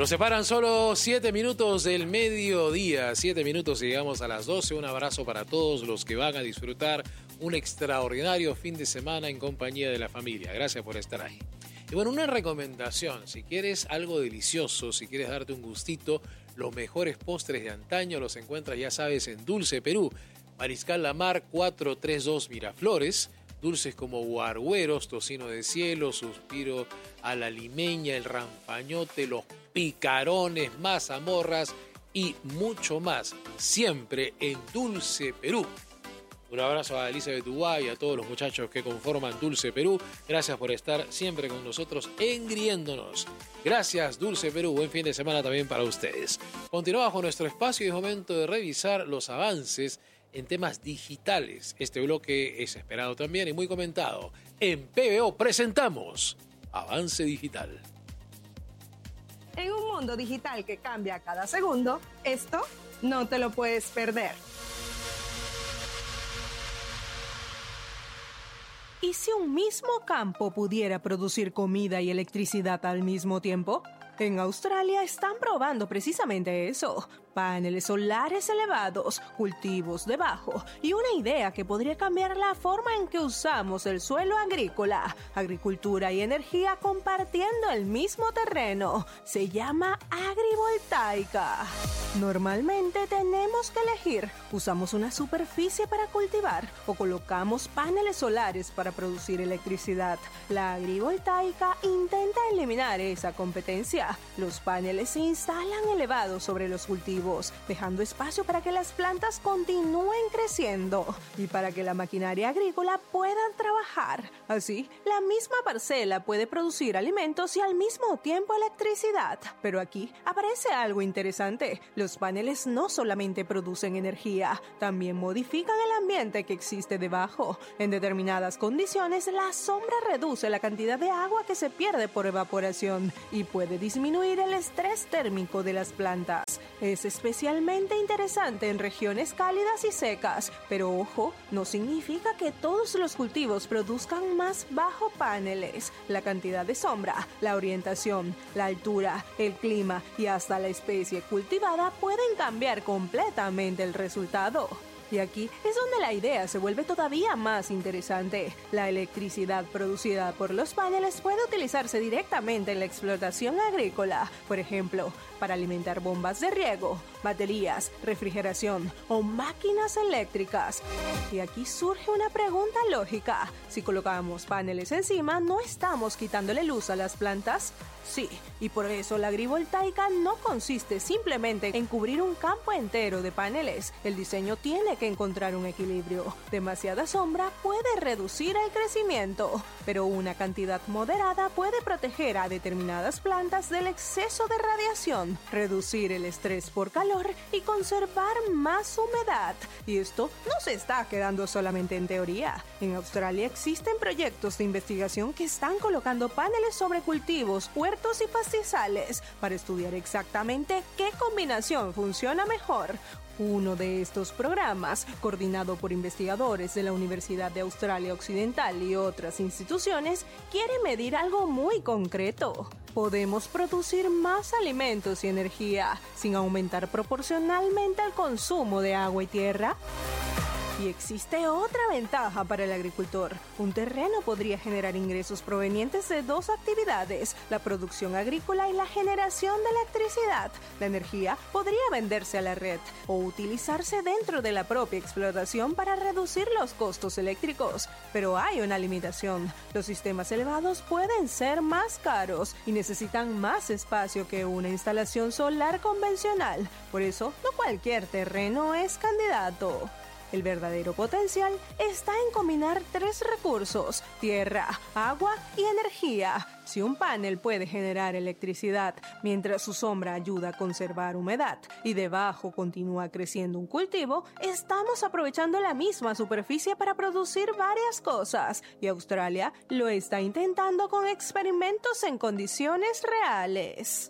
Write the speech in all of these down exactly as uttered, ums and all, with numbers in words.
Nos separan solo siete minutos del mediodía, siete minutos y llegamos a las doce. Un abrazo para todos los que van a disfrutar un extraordinario fin de semana en compañía de la familia. Gracias por estar ahí. Y bueno, una recomendación, si quieres algo delicioso, si quieres darte un gustito, los mejores postres de antaño los encuentras, ya sabes, en Dulce Perú. Mariscal La Mar cuatrocientos treinta y dos Miraflores. Dulces como guargueros, tocino de cielo, suspiro a la limeña, el rampañote, los picarones, mazamorras y mucho más. Siempre en Dulce Perú. Un abrazo a Elizabeth Uguay y a todos los muchachos que conforman Dulce Perú. Gracias por estar siempre con nosotros, engriéndonos. Gracias, Dulce Perú. Buen fin de semana también para ustedes. Continuamos con nuestro espacio y es momento de revisar los avances en temas digitales. Este bloque es esperado también y muy comentado. En P B O presentamos Avance Digital. En un mundo digital que cambia cada segundo, esto no te lo puedes perder. ¿Y si un mismo campo pudiera producir comida y electricidad al mismo tiempo? En Australia están probando precisamente eso. Paneles solares elevados, cultivos debajo y una idea que podría cambiar la forma en que usamos el suelo agrícola. Agricultura y energía compartiendo el mismo terreno. Se llama agrivoltaica. Normalmente tenemos que elegir. Usamos una superficie para cultivar o colocamos paneles solares para producir electricidad. La agrivoltaica intenta eliminar esa competencia. Los paneles se instalan elevados sobre los cultivos, dejando espacio para que las plantas continúen creciendo y para que la maquinaria agrícola pueda trabajar. Así, la misma parcela puede producir alimentos y al mismo tiempo electricidad. Pero aquí aparece algo interesante. Los paneles no solamente producen energía, también modifican el ambiente que existe debajo. En determinadas condiciones, la sombra reduce la cantidad de agua que se pierde por evaporación y puede disminuir el estrés térmico de las plantas. Es especialmente interesante en regiones cálidas y secas, pero ojo, no significa que todos los cultivos produzcan más bajo paneles. La cantidad de sombra, la orientación, la altura, el clima y hasta la especie cultivada pueden cambiar completamente el resultado. Y aquí es donde la idea se vuelve todavía más interesante. La electricidad producida por los paneles puede utilizarse directamente en la explotación agrícola, por ejemplo, para alimentar bombas de riego, baterías, refrigeración o máquinas eléctricas. Y aquí surge una pregunta lógica. Si colocamos paneles encima, ¿no estamos quitándole luz a las plantas? Sí, y por eso la agrivoltaica no consiste simplemente en cubrir un campo entero de paneles. El diseño tiene que encontrar un equilibrio. Demasiada sombra puede reducir el crecimiento, pero una cantidad moderada puede proteger a determinadas plantas del exceso de radiación, reducir el estrés por calor y conservar más humedad. Y esto no se está quedando solamente en teoría. En Australia existen proyectos de investigación que están colocando paneles sobre cultivos, huertos y pastizales para estudiar exactamente qué combinación funciona mejor. Uno de estos programas, coordinado por investigadores de la Universidad de Australia Occidental y otras instituciones, quiere medir algo muy concreto. Podemos producir más alimentos y energía sin aumentar proporcionalmente el consumo de agua y tierra. Y existe otra ventaja para el agricultor. Un terreno podría generar ingresos provenientes de dos actividades, la producción agrícola y la generación de electricidad. La energía podría venderse a la red o utilizarse dentro de la propia explotación para reducir los costos eléctricos. Pero hay una limitación. Los sistemas elevados pueden ser más caros y necesitan más espacio que una instalación solar convencional. Por eso, no cualquier terreno es candidato. El verdadero potencial está en combinar tres recursos: tierra, agua y energía. Si un panel puede generar electricidad mientras su sombra ayuda a conservar humedad y debajo continúa creciendo un cultivo, estamos aprovechando la misma superficie para producir varias cosas. Y Australia lo está intentando con experimentos en condiciones reales.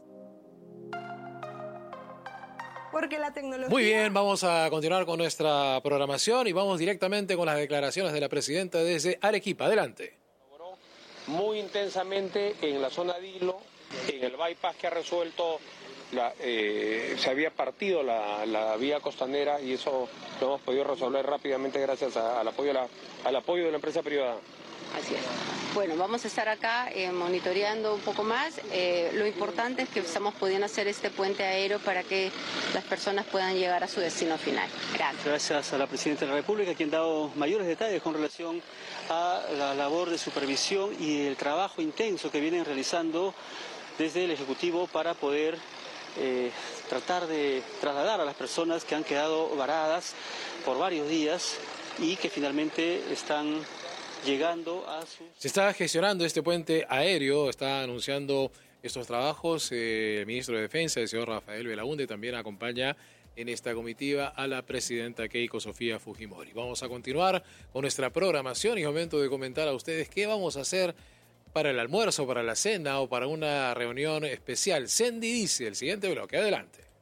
Porque la tecnología... Muy bien, vamos a continuar con nuestra programación y vamos directamente con las declaraciones de la presidenta desde Arequipa. Adelante. Muy intensamente en la zona de Hilo, en el bypass que ha resuelto la, eh, se había partido la, la vía costanera y eso lo hemos podido resolver rápidamente gracias a, al, apoyo de la, al apoyo de la empresa privada. Así es. Bueno, vamos a estar acá eh, monitoreando un poco más. Eh, lo importante es que estamos pudiendo hacer este puente aéreo para que las personas puedan llegar a su destino final. Gracias. Gracias a la Presidenta de la República, quien ha dado mayores detalles con relación a la labor de supervisión y el trabajo intenso que vienen realizando desde el Ejecutivo para poder eh, tratar de trasladar a las personas que han quedado varadas por varios días y que finalmente están llegando a su... Se está gestionando este puente aéreo, está anunciando estos trabajos eh, el ministro de Defensa, el señor Rafael Belaúnde, también acompaña en esta comitiva a la presidenta Keiko Sofía Fujimori. Vamos a continuar con nuestra programación y es momento de comentar a ustedes qué vamos a hacer para el almuerzo, para la cena o para una reunión especial. Sendy dice, el siguiente bloque, adelante.